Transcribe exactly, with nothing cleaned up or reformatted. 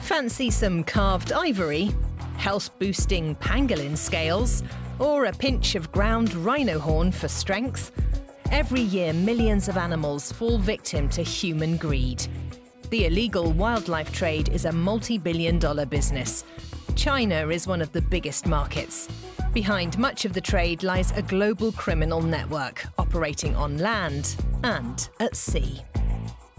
Fancy some carved ivory, health-boosting pangolin scales, or a pinch of ground rhino horn for strength? Every year, millions of animals fall victim to human greed. The illegal wildlife trade is a multi-billion dollar business. China is one of the biggest markets. Behind much of the trade lies a global criminal network operating on land and at sea.